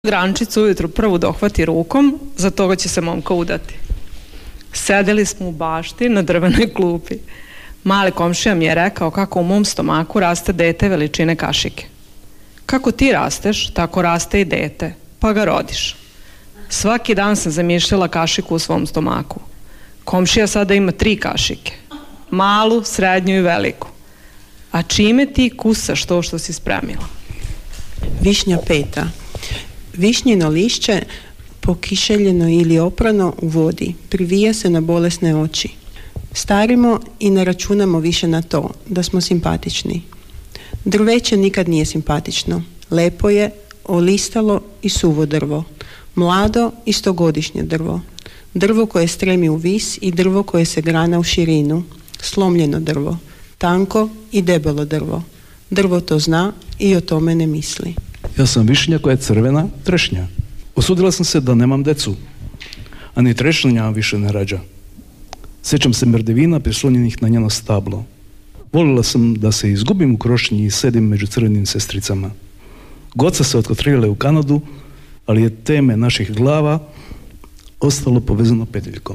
Grančicu ujutru prvu dohvati rukom, za toga će se momka udati. Sedeli smo u bašti na drvenoj klupi. Mali komšija mi je rekao kako u mom stomaku raste dete veličine kašike. Kako ti rasteš, tako raste i dete, pa ga rodiš. Svaki dan sam zamišljala kašiku u svom stomaku. Komšija sada ima 3 kašike. Malu, srednju i veliku. A čime ti kusaš to što si spremila? Višnja 5. Višnjino lišće pokišeljeno ili oprano u vodi privija se na bolesne oči. Starimo i ne računamo više na to da smo simpatični. Drveće nikad nije simpatično. Lepo je, olistalo i suvo drvo. Mlado i 100-godišnje drvo. Drvo koje stremi u vis i drvo koje se grana u širinu. Slomljeno drvo. Tanko i debelo drvo. Drvo to zna i o tome ne misli. Ja sam višnja koja je crvena trešnja. Osudila sam se da nemam decu, a ni trešnja više ne rađa. Sjećam se merdevina prislonjenih na njeno stablo. Volila sam da se izgubim u krošnji i sedim među crvenim sestricama. Goca se otkotrirale u Kanadu, ali je teme naših glava ostalo povezano peteljkom.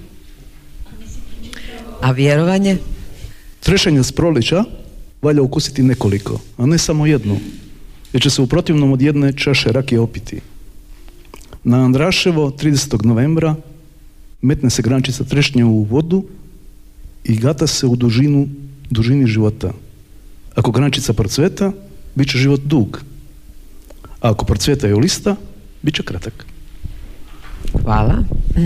A vjerovanje? Trešanja s prolića valja ukusiti nekoliko, a ne samo jednu, jer će se u protivnom od jedne čaše rakije opiti. Na Andraševo 30. novembra metne se grančica trešnje u vodu i gata se u dužini života. Ako grančica procveta, bit će život dug. A ako procveta i olista, bit će kratak. Hvala.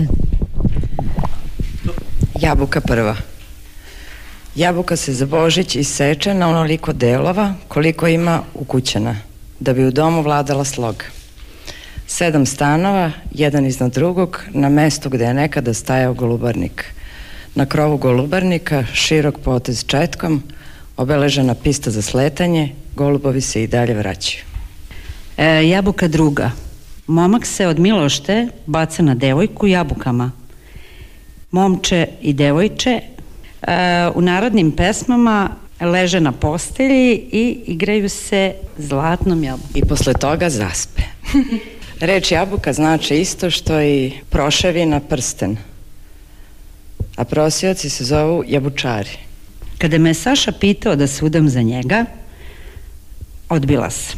Jabuka prva. Jabuka se za Božić iseče na onoliko delova koliko ima ukućena, da bi u domu vladala sloga. 7 stanova, jedan iznad drugog, na mestu gde je nekada stajao golubarnik. Na krovu golubarnika širok potez četkom, obeležena pista za sletanje, golubovi se i dalje vraćaju. Jabuka druga. Momak se od milošte baca na devojku jabukama. Momče i devojče u narodnim pesmama leže na postelji i igraju se zlatnom jabukom. I posle toga zaspe. Reč jabuka znači isto što i proševina prsten. A prosioci se zovu jabučari. Kada me Saša pitao da se udam za njega, odbila sam.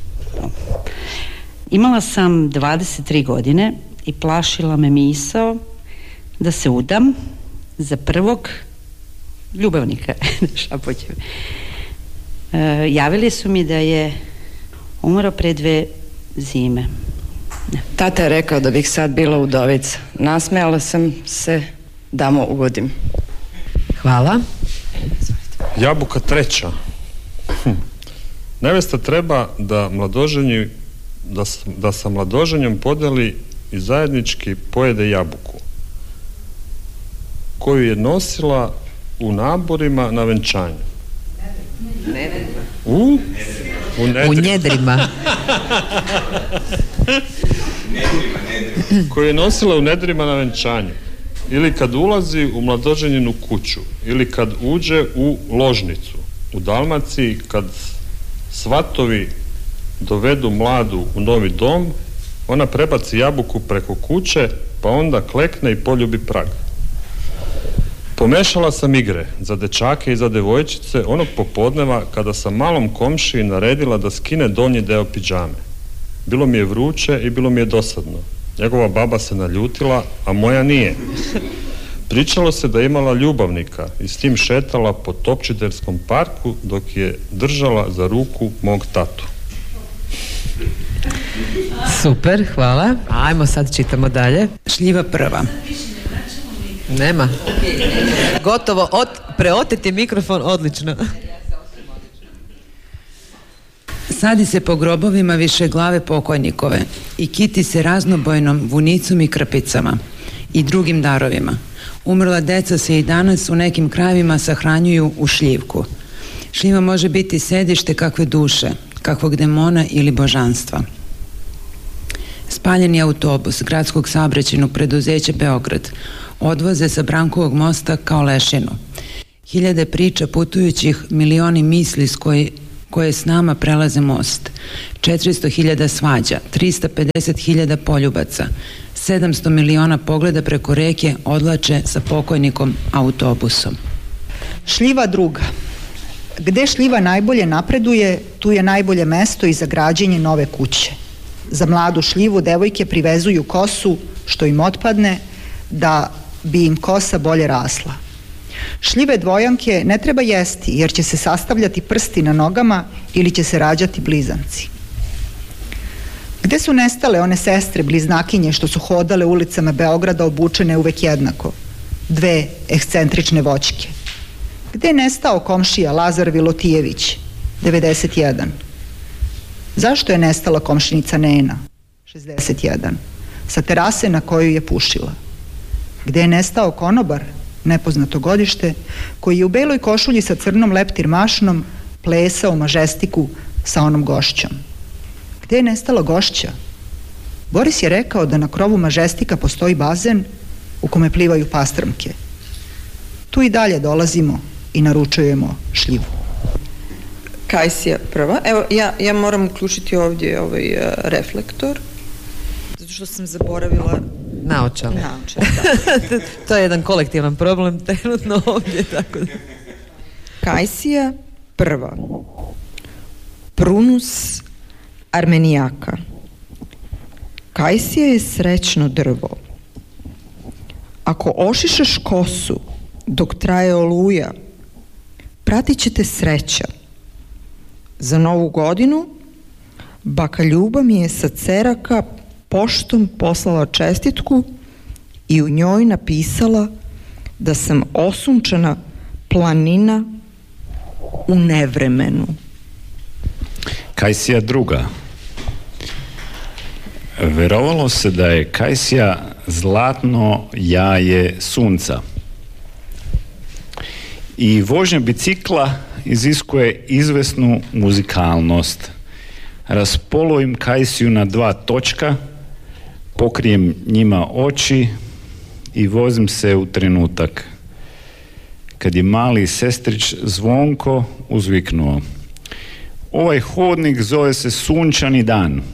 Imala sam 23 godine i plašila me misao da se udam za prvog ljubavnika. Šapoćem. Javili su mi da je umro pre 2 zime. Tata je rekao da bih sad bila udovica. Nasmejala sam se da mu ugodim. Hvala. Jabuka 3. Nevesta treba da sa mladoženjem podeli i zajednički pojede jabuku koju je nosila u naborima na venčanju. U njedrima. Koju je nosila u nedrima na venčanju. Ili kad ulazi u mladoženjenu kuću. Ili kad uđe u ložnicu. U Dalmaciji kad svatovi dovedu mladu u novi dom, ona prebaci jabuku preko kuće, pa onda klekne i poljubi prag. Pomešala sam igre za dečake i za devojčice onog popodneva kada sam malom komšiji naredila da skine donji deo pidžame. Bilo mi je vruće i bilo mi je dosadno. Njegova baba se naljutila, a moja nije. Pričalo se da je imala ljubavnika i s tim šetala po Topčiderskom parku dok je držala za ruku mog tatu. Super, hvala. Ajmo sad čitamo dalje. Šljiva prva. Nema. Gotovo, preoteti mikrofon, odlično. Sadi se po grobovima više glave pokojnikove i kiti se raznobojnom vunicom i krpicama i drugim darovima. Umrla deca se i danas u nekim krajevima sahranjuju u šljivku. Šljiva može biti sedište kakve duše, kakvog demona ili božanstva. Spaljeni autobus gradskog saobraćajnog preduzeća Beograd odvoze sa Brankovog mosta kao lešinu. Hiljade priča putujućih, milioni misli koje s nama prelaze most, 400.000 svađa, 350.000 poljubaca, 700 miliona pogleda preko reke odlače sa pokojnikom autobusom. Šljiva druga. Gde šljiva najbolje napreduje, tu je najbolje mesto i za građenje nove kuće. Za mladu šljivu devojke privezuju kosu što im otpadne da bi im kosa bolje rasla. Šljive dvojanke ne treba jesti jer će se sastavljati prsti na nogama ili će se rađati blizanci. Gde su nestale one sestre bliznakinje što su hodale ulicama Beograda obučene uvek jednako? Dve ekscentrične voćke. Gde je nestao komšija Lazar Vilotijević, 91? Zašto je nestala komšinica Nena, 61, sa terase na kojoj je pušila? Gde je nestao konobar, nepoznato godište, koji je u beloj košulji sa crnom leptir mašnom plesao mažestiku sa onom gošćom? Gde je nestala gošća? Boris je rekao da na krovu mažestika postoji bazen u kome plivaju pastrmke. Tu i dalje dolazimo i naručujemo šljivu. Kajsija prva. Evo, ja moram uključiti ovdje ovaj reflektor, zato što sam zaboravila naočale. Da. To je jedan kolektivan problem trenutno ovdje, tako da. Kajsija prva. Prunus armenijaka. Kajsija je srećno drvo. Ako ošišaš kosu dok traje oluja, pratit će te sreća. Za Novu godinu baka Ljuba mi je sa Ceraka poštom poslala čestitku i u njoj napisala da sam osunčana planina u nevremenu. Kajsija druga. Verovalo se da je Kajsija zlatno jaje sunca. I vožnja bicikla iziskuje izvesnu muzikalnost. Raspolovim Kajsiju na 2 točka, pokrijem njima oči i vozim se u trenutak. Kad je mali sestrić Zvonko uzviknuo: ovaj hodnik zove se sunčani dan.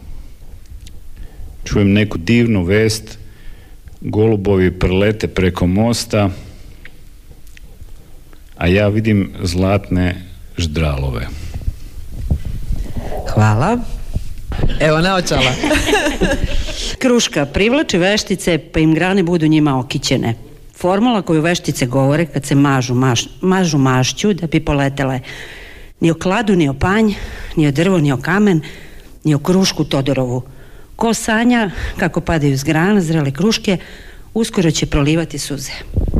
Čujem neku divnu vest, golubovi prelete preko mosta, a ja vidim zlatne ždralove. Hvala. Evo naočala. Kruška privlači veštice pa im grane budu njima okićene. Formula koju veštice govore kad se mažu mašću da bi poletele. Ni o kladu, ni o panj, ni o drvo, ni o kamen, ni o krušku Todorovu. Ko sanja kako padaju s grana zrele kruške, uskoro će prolivati suze.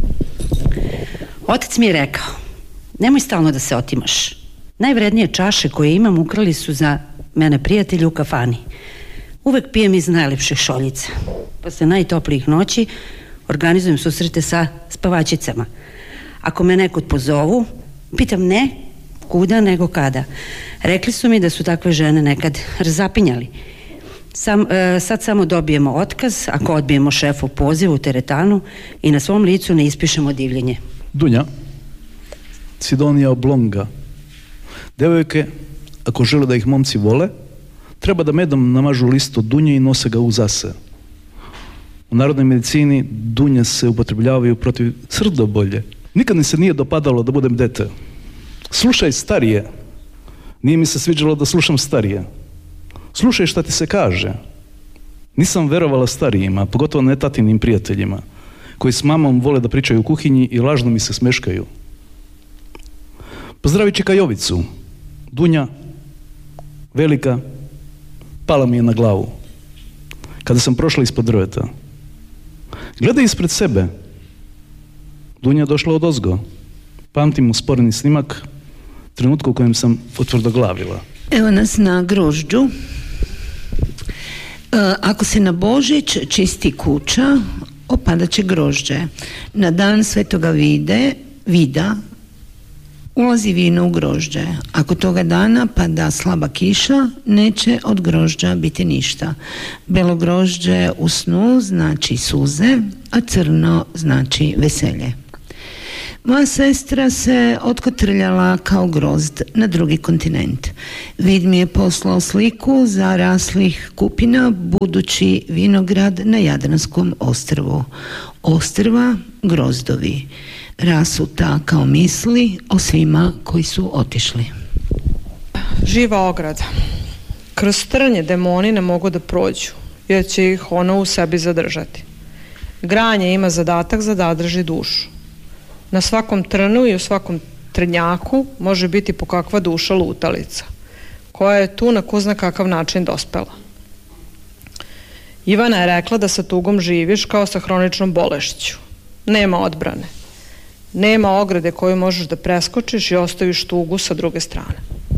Otac mi je rekao: nemoj stalno da se otimaš. Najvrednije čaše koje imam ukrali su za mene prijatelji u kafani. Uvek pijem iz najlepših šoljica. Posle najtoplijih noći organizujem susrete sa spavačicama. Ako me nekud pozovu, pitam ne kuda nego kada. Rekli su mi da su takve žene nekad razapinjali. Sad samo dobijemo otkaz ako odbijemo šefu poziv u teretanu i na svom licu ne ispišemo divljenje. Dunja, Sidonija Oblonga. Devojke, ako žele da ih momci vole, treba da medom namažu listu dunje i nose ga u zase. U narodnoj medicini dunje se upotrebljavaju protiv srdobolje. Nikad mi se nije dopadalo da budem dete. Slušaj starije. Nije mi se sviđalo da slušam starije. Slušaj šta ti se kaže. Nisam verovala starijima, pogotovo ne tatinim prijateljima, koji s mamom vole da pričaju u kuhinji i lažno mi se smeškaju. Pozdravi Čika Jovicu. Dunja, velika, pala mi je na glavu kada sam prošla ispod drveta. Gledaj ispred sebe. Dunja došla odozgo. Pamtim usporeni snimak trenutku u kojem sam otvrdoglavila. Evo nas na grožđu. Ako se na Božić čisti kuća, opadat će grožđe. Na dan Svetoga vida ulazi vino u grožđe. Ako toga dana pada slaba kiša, neće od grožđa biti ništa. Belo grožđe u snu znači suze, a crno znači veselje. Moja sestra se otkotrljala kao grozd na drugi kontinent. Vid mi je poslao sliku zaraslih kupina budući vinograd na Jadranskom ostrvu. Ostrva grozdovi. Rasuta kao misli o svima koji su otišli. Živa ograda. Kroz trnje demoni ne mogu da prođu, jer će ih ono u sebi zadržati. Granje ima zadatak da zadrži dušu. Na svakom trnu i u svakom trnjaku može biti po kakva duša lutalica, koja je tu na ko zna kakav način dospela. Ivana je rekla da sa tugom živiš kao sa hroničnom bolešću. Nema odbrane. Nema ograde koju možeš da preskočiš i ostaviš tugu sa druge strane.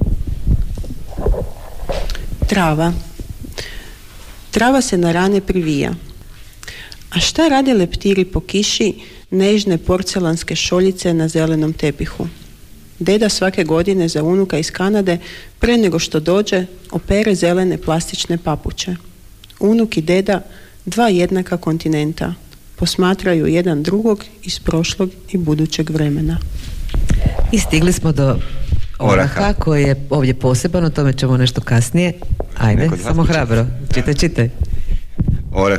Trava. Trava se na rane privija. A šta rade leptiri po kiši, nežne porcelanske šoljice na zelenom tepihu? Deda svake godine za unuka iz Kanade, pre nego što dođe, opere zelene plastične papuče. Unuk i deda, dva jednaka kontinenta, posmatraju jedan drugog iz prošlog i budućeg vremena. I stigli smo do oraha koji je ovdje poseban, o tome ćemo nešto kasnije. Ajde, samo hrabro, čitaj. Orah.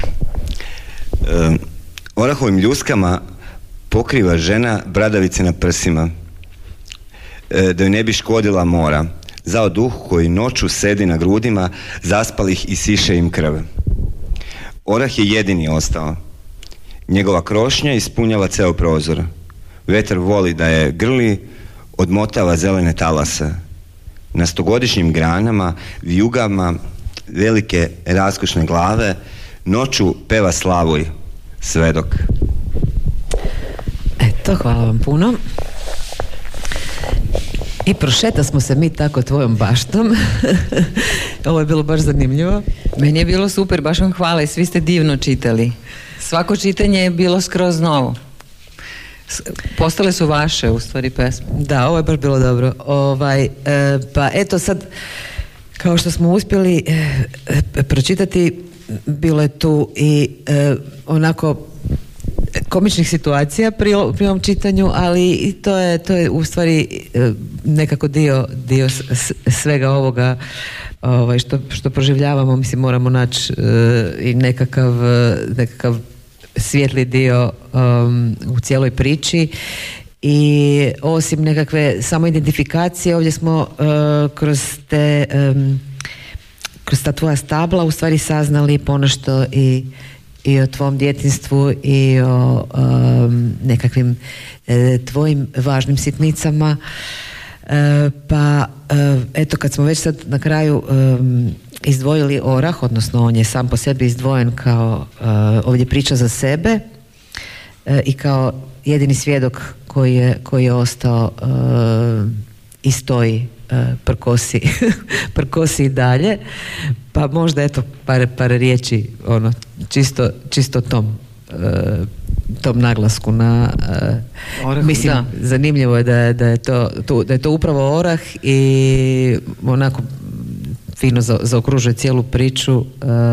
Orahovim ljuskama pokriva žena bradavice na prsima, da joj ne bi škodila mora, zao duh koji noću sedi na grudima zaspalih i siše im krv. Orah je jedini ostao. Njegova krošnja ispunjava ceo prozor. Vetar voli da je grli, odmotava zelene talase. Na stogodišnjim granama, vijugama, velike raskošne glave, noću peva Slavuj, svedok. Eto, hvala vam puno. I prošeta smo se mi tako tvojom baštom. Ovo je bilo baš zanimljivo. Meni je bilo super, baš vam hvala i svi ste divno čitali. Svako čitanje je bilo skroz novo. Postale su vaše, u stvari, pesme. Da, ovo je baš bilo dobro. Pa eto sad, kao što smo uspjeli pročitati, bilo je tu i onako komičnih situacija pri ovom čitanju, ali to je u stvari nekako dio svega ovoga što proživljavamo. Mislim, moramo naći i nekakav svijetli dio u cijeloj priči. I osim nekakve samoidentifikacije, ovdje smo kroz ta tvoja stabla u stvari saznali ponešto i o tvom djetinjstvu i o nekakvim tvojim važnim sitnicama. Pa eto, kad smo već sad na kraju izdvojili orah, odnosno on je sam po sebi izdvojen kao ovdje priča za sebe i kao jedini svjedok koji je ostao i stoji, prkosi i dalje, pa možda eto par riječi čisto tom naglasku na Orahu, mislim, da. Zanimljivo je da je to upravo orah i onako fino zaokružuje cijelu priču.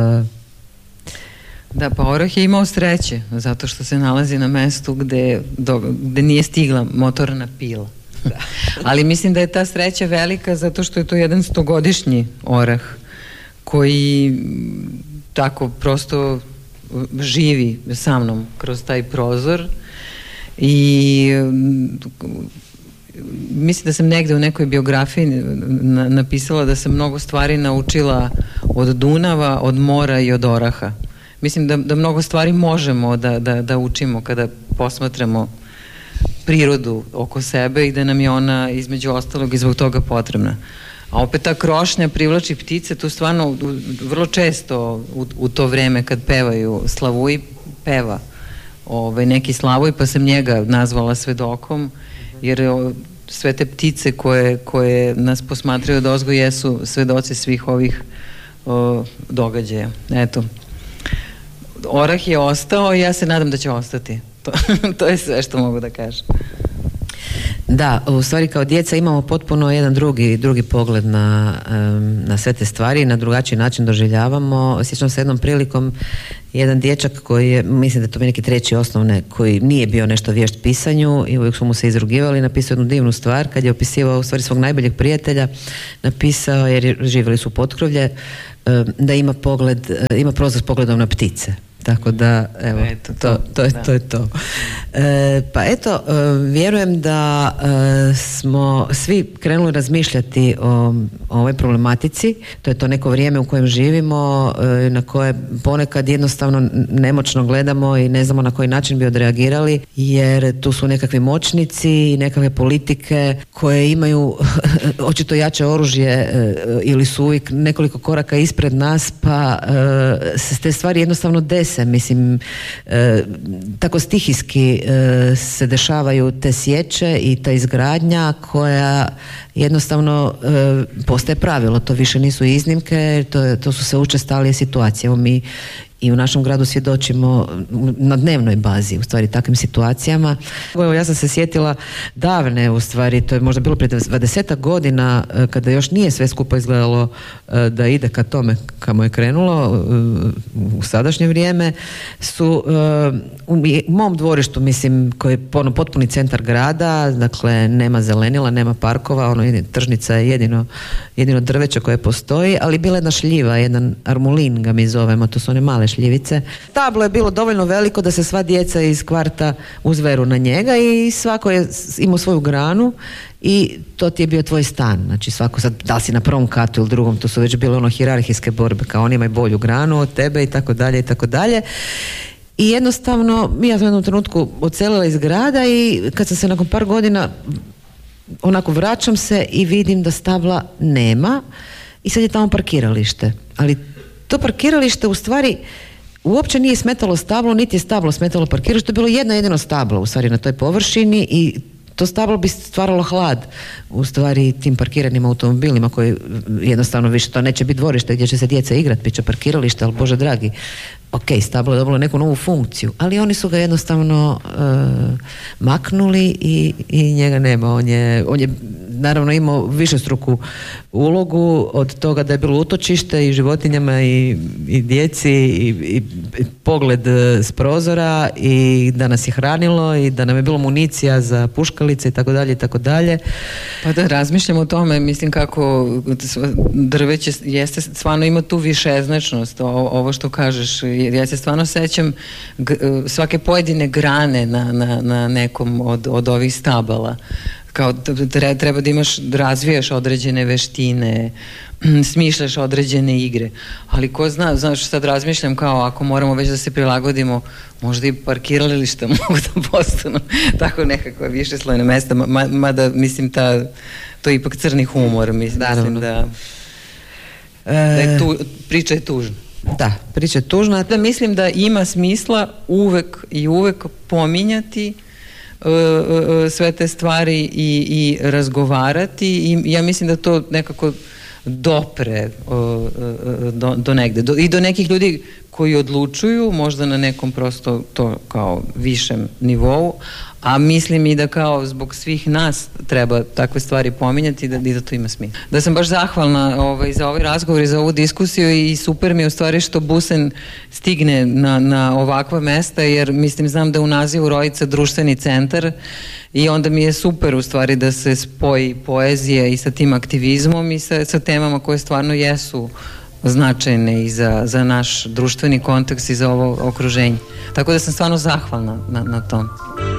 Da, pa orah je imao sreće zato što se nalazi na mestu gde nije stigla motorna pila. Da. Ali mislim da je ta sreća velika zato što je to jedan 100-godišnji orah koji tako prosto živi sa mnom kroz taj prozor i mislim da sam negde u nekoj biografiji napisala da sam mnogo stvari naučila od Dunava, od mora i od oraha. Mislim da mnogo stvari možemo da učimo kada posmatramo prirodu oko sebe i da nam je ona između ostalog i zbog toga potrebna. A opet ta krošnja privlači ptice, tu stvarno vrlo često u to vreme kad pevaju Slavuj, peva neki Slavuj, pa sam njega nazvala svedokom, jer sve te ptice koje nas posmatraju odozgo jesu svedoci svih ovih događaja. Eto, orah je ostao i ja se nadam da će ostati. To je sve što mogu da kažem. Da, u stvari kao djeca imamo potpuno jedan drugi pogled na sve te stvari, na drugačiji način doživljavamo. Sjećam se jednom prilikom jedan dječak koji je, mislim da je to neki 3. osnovne, koji nije bio nešto vješt pisanju i uvijek su mu se izrugivali, napisao jednu divnu stvar kad je opisivao u stvari svog najboljeg prijatelja, napisao, jer živjeli su potkrovlje, da ima prozor s pogledom na ptice. Tako da, evo, to je to. Pa eto, vjerujem da smo svi krenuli razmišljati o ovoj problematici. To je to neko vrijeme u kojem živimo, na koje ponekad jednostavno nemoćno gledamo i ne znamo na koji način bi odreagirali, jer tu su nekakvi moćnici i nekakve politike koje imaju očito jače oružje ili su uvijek nekoliko koraka ispred nas, pa se te stvari jednostavno dese. Mislim, tako stihijski se dešavaju te sječe i ta izgradnja koja jednostavno postaje pravilo. To više nisu iznimke, to su sve učestalije situacije. Mi i u našem gradu svjedočimo na dnevnoj bazi u stvari takvim situacijama. Evo, ja sam se sjetila davne, u stvari to je možda bilo prije 20 godina, kada još nije sve skupo izgledalo da ide ka tome kamo je krenulo u sadašnje vrijeme, su u mom dvorištu, mislim, koji je potpuni centar grada, dakle nema zelenila, nema parkova, tržnica je jedino drveće koje postoji, ali bila jedna šljiva, jedan armulin ga mi zovemo, to su one male šljivice. Tablo je bilo dovoljno veliko da se sva djeca iz kvarta uzveru na njega i svako je imao svoju granu i to ti je bio tvoj stan. Znači svako, sad, da li si na prvom katu ili drugom, to su već bile hijerarhijske borbe, kao on ima i bolju granu od tebe i tako dalje i tako dalje. I jednostavno, ja sam u jednom trenutku odselila iz grada i kad sam se nakon par godina onako vraćam se i vidim da stabla nema i sad je tamo parkiralište. Ali to parkiralište u stvari uopće nije smetalo stablo, niti je stablo smetalo parkiralište, to je bilo jedino stablo u stvari na toj površini i to stablo bi stvaralo hlad u stvari tim parkiranim automobilima koji jednostavno više to neće biti dvorište gdje će se djeca igrati, bit će parkiralište, ali Bože dragi, ok, stablo je dobilo neku novu funkciju, ali oni su ga jednostavno maknuli i njega nema. On je naravno imao višestruku ulogu od toga da je bilo utočište i životinjama i djeci i pogled s prozora i da nas je hranilo i da nam je bilo municija za puškalice i tako dalje i tako dalje. Pa da razmišljam o tome, mislim kako drveće jeste, stvarno ima tu višeznačnost, ovo što kažeš. Ja se stvarno sećam svake pojedine grane na nekom od ovih stabala. Kao treba da razvijaš određene veštine, smišljaš određene igre, ali ko zna, znaš, sad razmišljam kao ako moramo već da se prilagodimo, možda i parkirališta mogu da postanu tako nekakva višeslojna mesta, mada mislim to je ipak crni humor, mislim da je priča je tužna. Da, priča je tužna. Da mislim da ima smisla uvek pominjati sve te stvari i razgovarati i ja mislim da to nekako dopre do negde i do nekih ljudi koji odlučuju možda na nekom prosto to kao višem nivou, a mislim i da kao zbog svih nas treba takve stvari pominjati i da to ima smisla. Da sam baš zahvalna za ovaj razgovor i za ovu diskusiju i super mi je u stvari što Busen stigne na ovakva mesta, jer mislim znam da je u nazivu Rodica društveni centar i onda mi je super u stvari da se spoji poezija i sa tim aktivizmom i sa temama koje stvarno jesu značajne i za naš društveni kontekst i za ovo okruženje. Tako da sam stvarno zahvalna na tom.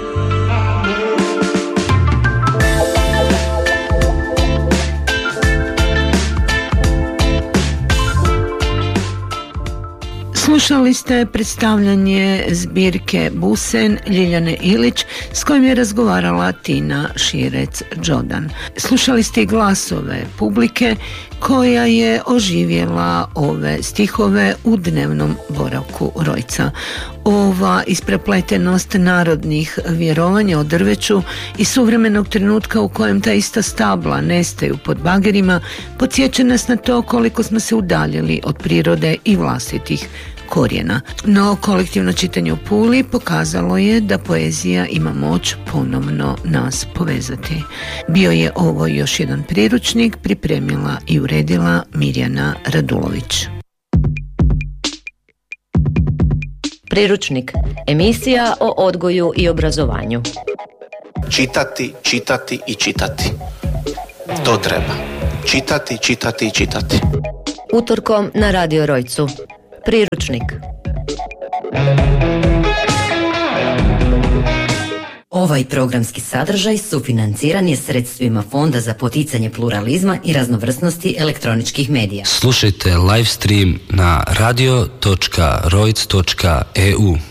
Slušali ste predstavljanje zbirke Busen Ljiljane Ilić s kojim je razgovarala Tina Širec-Đodan. Slušali ste i glasove publike koja je oživjela ove stihove u dnevnom boravku Rojca. Ova isprepletenost narodnih vjerovanja o drveću i suvremenog trenutka u kojem ta ista stabla nestaju pod bagerima podsjeća nas na to koliko smo se udaljili od prirode i vlastitih korijena. No, kolektivno čitanje u Puli pokazalo je da poezija ima moć ponovno nas povezati. Bio je ovo još jedan priručnik, pripremila i uredila Mirjana Radulović. Priručnik, emisija o odgoju i obrazovanju. Čitati, čitati i čitati. To treba. Čitati, čitati i čitati. Utorkom na Radio Rojcu. Priručnik. Ovaj programski sadržaj sufinanciran je sredstvima Fonda za poticanje pluralizma i raznovrsnosti elektroničkih medija. Slušajte live stream na radio.rojc.eu.